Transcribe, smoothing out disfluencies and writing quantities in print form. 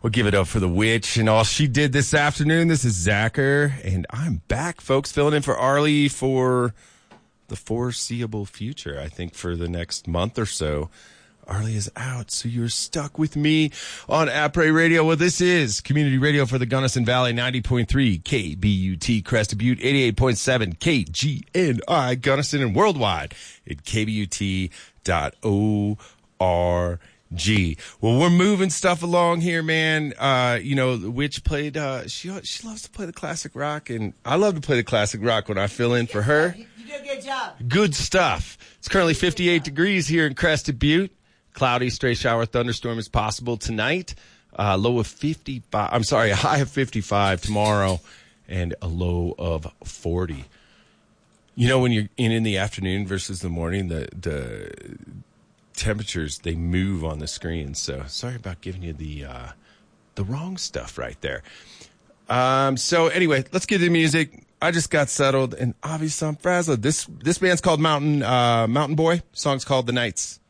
We'll give it up for the witch and all she did this afternoon. This is Zachar, and I'm back, folks, filling in for Arlie for the foreseeable future. I think for the next month or so, Arlie is out, so you're stuck with me on Apres Radio. Well, this is Community Radio for the Gunnison Valley, 90.3 KBUT Crested Butte, 88.7 KGNI Gunnison, and worldwide at kbut.org. Well, we're moving stuff along here, man. The witch played, she loves to play the classic rock, and I love to play the classic rock when I fill in for her. You did a good job. Good stuff. It's currently 58 degrees here in Crested Butte. Cloudy, stray shower, thunderstorm is possible tonight. Low of 55. I'm sorry, a high of 55 tomorrow, and a low of 40. You know, when you're in the afternoon versus the morning, the temperatures, they move on the screen. So sorry about giving you the wrong stuff right there. So anyway, let's get to the music. I just got settled, and obviously I'm frazzled. This band's called Mountain Boy. Song's called The Nights.